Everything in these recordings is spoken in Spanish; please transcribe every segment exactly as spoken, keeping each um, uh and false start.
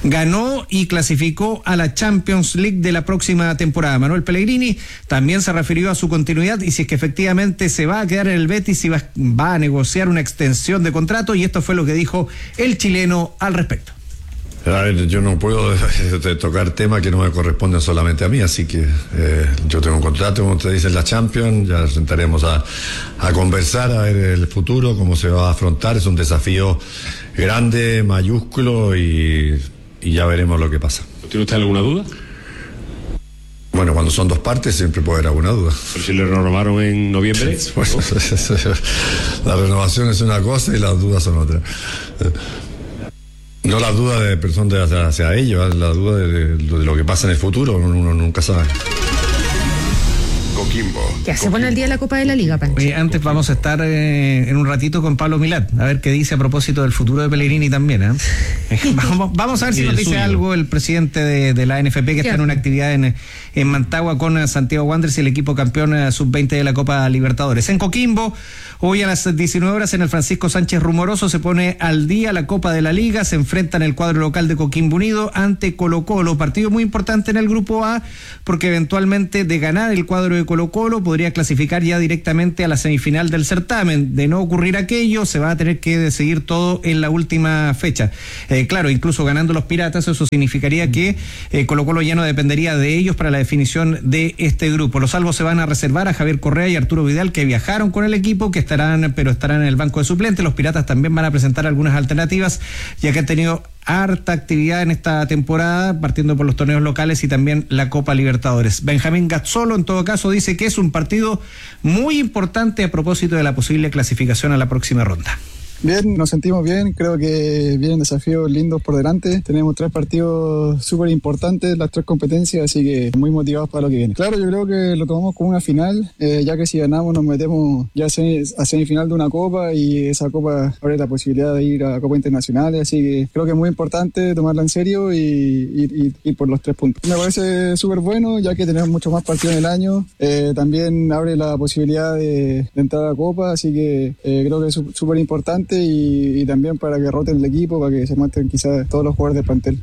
ganó y clasificó a la Champions League de la próxima temporada. Manuel Pellegrini también se refirió a su continuidad y si es que efectivamente se va a quedar en el Betis y va, va a negociar una extensión de contrato, y esto fue lo que dijo el chileno al respecto. A ver, yo no puedo tocar temas que no me corresponden solamente a mí, así que eh, yo tengo un contrato, como usted dice, en la Champions, ya nos sentaremos a, a conversar, a ver el futuro, cómo se va a afrontar. Es un desafío grande, mayúsculo, y, y ya veremos lo que pasa. ¿Tiene usted alguna duda? Bueno, cuando son dos partes siempre puede haber alguna duda. ¿Pero si le renovaron en noviembre? Bueno, la renovación es una cosa y las dudas son otra. No la duda de personas hacia, hacia ellos, la duda de, de, de lo que pasa en el futuro, uno, uno nunca sabe. Coquimbo. Ya se pone al día la Copa de la Liga, Pancho. Oye, antes vamos a estar eh, en un ratito con Pablo Milad, a ver qué dice a propósito del futuro de Pellegrini también, ¿eh? vamos, vamos a ver si nos dice suyo. algo el presidente de, de la N F P, que ¿Qué? está en una actividad en, en Mantagua con Santiago Wanderers y el equipo campeón sub veinte de la Copa Libertadores. En Coquimbo, hoy a las diecinueve horas en el Francisco Sánchez Rumoroso se pone al día la Copa de la Liga, se enfrentan el cuadro local de Coquimbo Unido ante Colo Colo, partido muy importante en el grupo A, porque eventualmente de ganar el cuadro de Colo Colo podría clasificar ya directamente a la semifinal del certamen. De no ocurrir aquello, se va a tener que decidir todo en la última fecha. Eh, claro, incluso ganando los Piratas, eso significaría que eh, Colo Colo ya no dependería de ellos para la definición de este grupo. Los salvos se van a reservar a Javier Correa y Arturo Vidal, que viajaron con el equipo, que estarán, pero estarán en el banco de suplentes. Los Piratas también van a presentar algunas alternativas, ya que han tenido harta actividad en esta temporada, partiendo por los torneos locales y también la Copa Libertadores. Benjamín Gazzolo, en todo caso, dice que es un partido muy importante a propósito de la posible clasificación a la próxima ronda. Bien, nos sentimos bien, creo que vienen desafíos lindos por delante, tenemos tres partidos súper importantes, las tres competencias, así que muy motivados para lo que viene. Claro, yo creo que lo tomamos como una final, eh, ya que si ganamos nos metemos ya a semifinal de una copa y esa copa abre la posibilidad de ir a copas internacionales, así que creo que es muy importante tomarla en serio y ir y, y por los tres puntos. Me parece súper bueno, ya que tenemos muchos más partidos en el año, eh, también abre la posibilidad de, de entrar a copa, así que eh, creo que es súper importante. Y, y también para que roten el equipo, para que se muestren quizás todos los jugadores del plantel.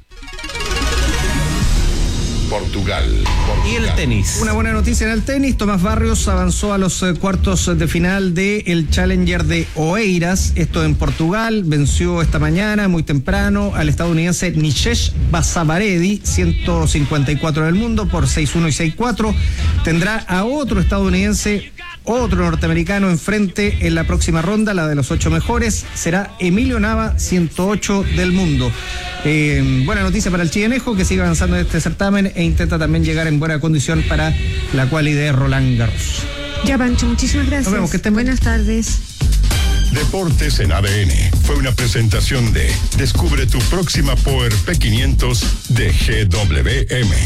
Portugal, Portugal. Y el tenis. Una buena noticia en el tenis. Tomás Barrios avanzó a los eh, cuartos de final del Challenger de Oeiras. Esto en Portugal. Venció esta mañana, muy temprano, al estadounidense Nishesh Basavaredi, ciento cincuenta y cuatro del mundo, por seis uno y seis cuatro. Tendrá a otro estadounidense, otro norteamericano enfrente en la próxima ronda, la de los ocho mejores. Será Emilio Nava, ciento ocho del mundo. Eh, buena noticia para el chilenejo, que sigue avanzando en este certamen e intenta también llegar en buena condición para la quali de Roland Garros. Ya, Pancho, muchísimas gracias. Nos vemos, que estén Buenas tardes. Deportes en A D N fue una presentación de Descubre tu próxima Power P quinientos de G W M.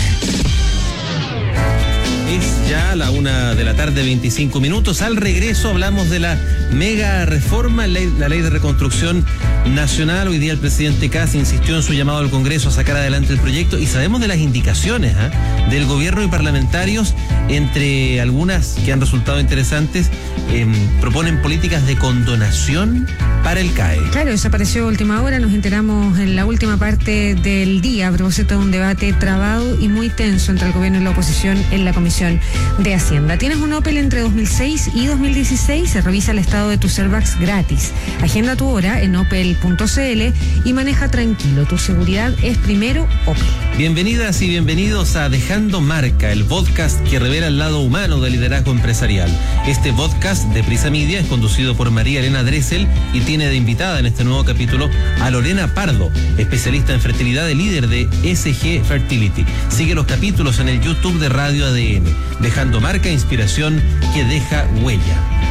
Es ya la una de la tarde, veinticinco minutos. Al regreso hablamos de la mega reforma, ley, la ley de reconstrucción nacional. Hoy día el presidente Kast insistió en su llamado al Congreso a sacar adelante el proyecto y sabemos de las indicaciones ¿eh? del gobierno y parlamentarios, entre algunas que han resultado interesantes. Eh, proponen políticas de condonación para el C A E. Claro, eso apareció a última hora, nos enteramos en la última parte del día a propósito de un debate trabado y muy tenso entre el gobierno y la oposición en la Comisión de Hacienda. Tienes un Opel entre dos mil seis y dos mil dieciséis, se revisa el estado de tus airbags gratis. Agenda tu hora en opel punto c l y maneja tranquilo, tu seguridad es primero Opel. Bienvenidas y bienvenidos a Dejando Marca, el podcast que revela el lado humano del liderazgo empresarial. Este podcast de Prisa Media es conducido por María Elena Dressel y tiene de invitada en este nuevo capítulo a Lorena Pardo, especialista en fertilidad y líder de S G Fertility. Sigue los capítulos en el YouTube de Radio A D N. Dejando Marca, inspiración que deja huella.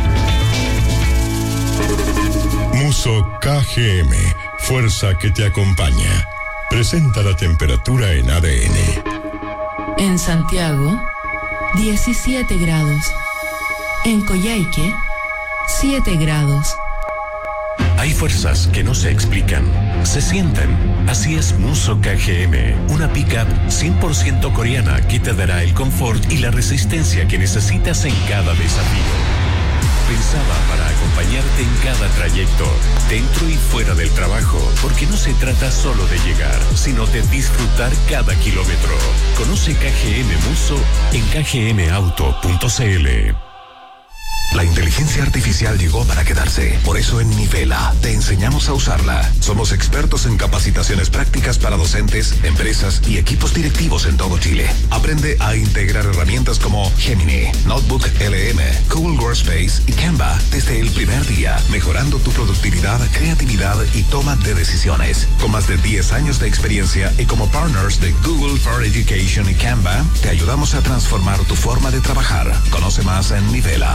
Muso K G M, fuerza que te acompaña. Presenta la temperatura en A D N. En Santiago, diecisiete grados. En Coyhaique, siete grados. Hay fuerzas que no se explican, se sienten. Así es Muso K G M, una pick-up cien por ciento coreana que te dará el confort y la resistencia que necesitas en cada desafío. pensada para acompañarte en cada trayecto, dentro y fuera del trabajo, porque no se trata solo de llegar, sino de disfrutar cada kilómetro. Conoce K G M Muso en k g m auto punto c l. La inteligencia artificial llegó para quedarse. Por eso en Nivela te enseñamos a usarla. Somos expertos en capacitaciones prácticas para docentes, empresas y equipos directivos en todo Chile. Aprende a integrar herramientas como Gemini, Notebook L M, Google Workspace y Canva desde el primer día, mejorando tu productividad, creatividad y toma de decisiones. Con más de diez años de experiencia y como partners de Google for Education y Canva, te ayudamos a transformar tu forma de trabajar. Conoce más en Nivela.